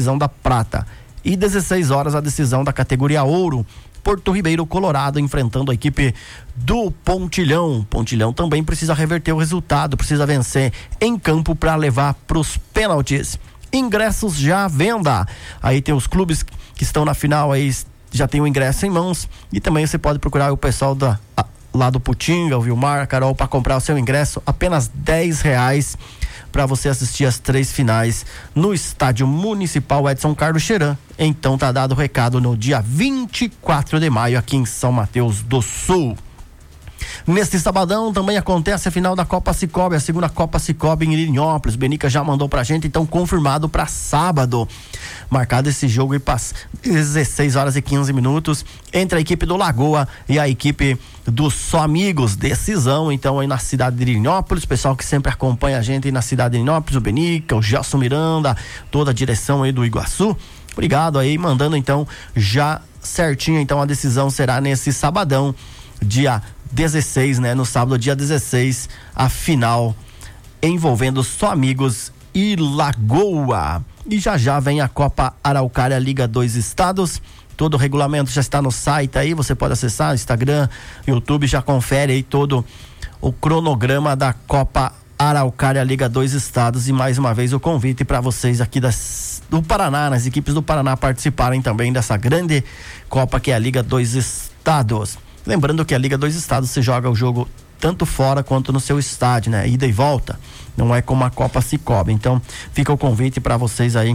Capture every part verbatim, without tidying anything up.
decisão da prata. E dezesseis horas a decisão da categoria ouro. Porto Ribeiro, Colorado, enfrentando a equipe do Pontilhão. Pontilhão também precisa reverter o resultado, precisa vencer em campo para levar para os pênaltis. Ingressos já à venda. Aí tem os clubes que estão na final, aí já tem o ingresso em mãos. E também você pode procurar o pessoal da, a, lá do Putinga, o Vilmar, a Carol, para comprar o seu ingresso. Apenas dez reais para você assistir as três finais no Estádio Municipal Edson Carlos Cheran. Então tá dado o recado no dia vinte e quatro de maio aqui em São Mateus do Sul. Neste sabadão também acontece a final da Copa Cicobi, a segunda Copa Cicobi em Irinhópolis. Benica já mandou pra gente, então confirmado para sábado. Marcado esse jogo e às dezesseis horas e quinze minutos entre a equipe do Lagoa e a equipe dos Só Amigos. Decisão então aí na cidade de Irinhópolis, pessoal que sempre acompanha a gente aí na cidade de Irinhópolis, o Benica, o Gelson Miranda, toda a direção aí do Iguaçu. Obrigado aí, mandando então já certinho, então a decisão será nesse sabadão, dia dezesseis, né? No sábado, dia dezesseis, a final envolvendo Só Amigos e Lagoa. E já já vem a Copa Araucária Liga dois Estados. Todo o regulamento já está no site aí, você pode acessar Instagram, YouTube, já confere aí todo o cronograma da Copa Araucária Liga dois Estados. E mais uma vez o convite para vocês aqui das, do Paraná, nas equipes do Paraná participarem também dessa grande Copa que é a Liga dois Estados. Lembrando que a Liga dois Estados se joga o jogo tanto fora quanto no seu estádio, né? Ida e volta. Não é como a Copa Cicobi. Então, fica o convite para vocês aí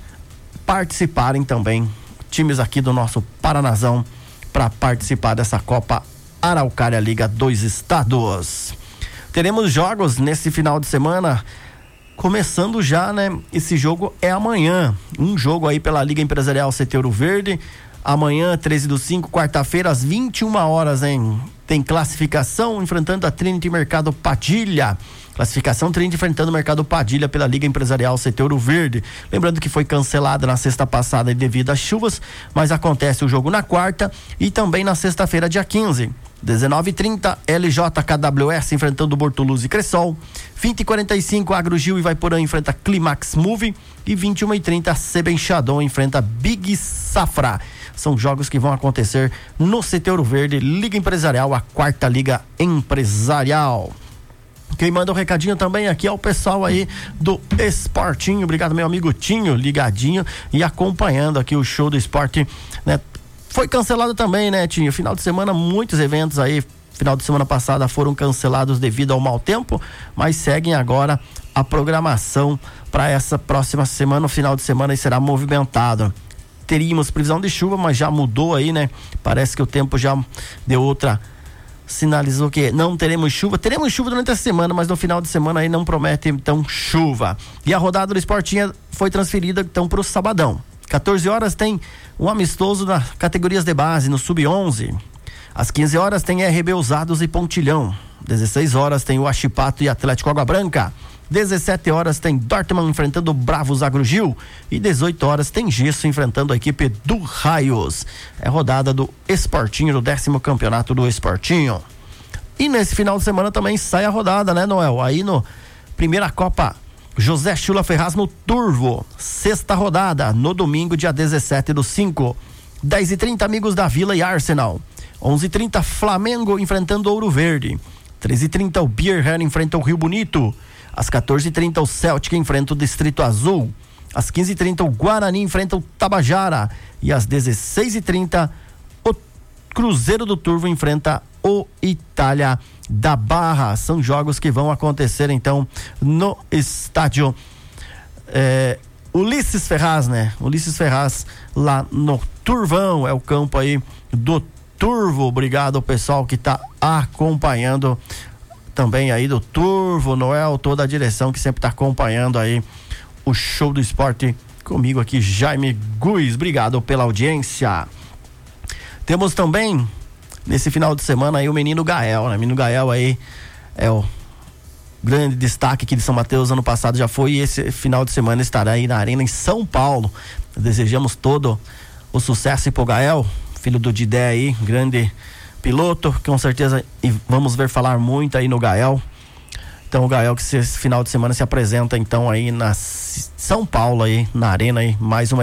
participarem também, times aqui do nosso Paranazão, para participar dessa Copa Araucária Liga dois Estados. Teremos jogos nesse final de semana, começando já, né? Esse jogo é amanhã. Um jogo aí pela Liga Empresarial C T Ouro Verde. Amanhã, treze do cinco, quarta-feira, às vinte e uma horas, hein? Tem classificação enfrentando a Trinity Mercado Padilha. Classificação Trinity enfrentando o Mercado Padilha pela Liga Empresarial C T Ouro Verde. Lembrando que foi cancelada na sexta passada devido às chuvas, mas acontece o jogo na quarta e também na sexta-feira, dia quinze. dezenove e trinta, L J K W S enfrentando Bortoluz e Cressol. vinte e quarenta e cinco, Agrogil e Vaiporã enfrenta Climax Move. E vinte e uma e trinta, Sebenchadon enfrenta Big Safra. São jogos que vão acontecer no C T Ouro Verde, Liga Empresarial, a quarta Liga Empresarial. Quem manda um recadinho também aqui é o pessoal aí do Esportinho. Obrigado, meu amigo Tinho, ligadinho e acompanhando aqui o show do esporte, né? Foi cancelado também, né, Tinho? Final de semana, muitos eventos aí, final de semana passada foram cancelados devido ao mau tempo, mas seguem agora a programação para essa próxima semana. O final de semana aí será movimentado. Teríamos previsão de chuva, mas já mudou aí, né? Parece que o tempo já deu outra, sinalizou que não teremos chuva. Teremos chuva durante a semana, mas no final de semana aí não promete então chuva. E a rodada do Esportinha foi transferida então para o sabadão. quatorze horas tem um amistoso nas categorias de base, no sub onze. Às quinze horas tem R B Usados e Pontilhão. dezesseis horas tem o Achipato e Atlético Água Branca. dezessete horas tem Dortmund enfrentando o Bravos Agrogil. E dezoito horas tem Gesso enfrentando a equipe do Raios. É rodada do Esportinho, do décimo campeonato do Esportinho. E nesse final de semana também sai a rodada, né, Noel? Aí no primeira Copa José Chula Ferraz no Turvo, sexta rodada, no domingo, dia dezessete do cinco. dez e trinta, Amigos da Vila e Arsenal. onze e trinta, Flamengo enfrentando Ouro Verde. treze e trinta, o Beerhead enfrenta o Rio Bonito. Às quatorze e trinta, o Celtic enfrenta o Distrito Azul. Às quinze e trinta, o Guarani enfrenta o Tabajara. E às dezesseis e trinta, o Cruzeiro do Turvo enfrenta o Itália da Barra. São jogos que vão acontecer então no estádio é, Ulisses Ferraz, né? Ulisses Ferraz lá no Turvão, é o campo aí do Turvo. Obrigado ao pessoal que está acompanhando também aí do Turvo, Noel, toda a direção que sempre está acompanhando aí o show do esporte comigo aqui, Jaime Guiz. Obrigado pela audiência. Temos também nesse final de semana aí o Menino Gael, né? Menino Gael aí é o grande destaque aqui de São Mateus, ano passado já foi, e esse final de semana estará aí na Arena em São Paulo. Desejamos todo o sucesso pro Gael, filho do Didé aí, grande piloto, com certeza, e vamos ver falar muito aí no Gael. Então o Gael que esse final de semana se apresenta então aí na São Paulo aí, na Arena aí, mais uma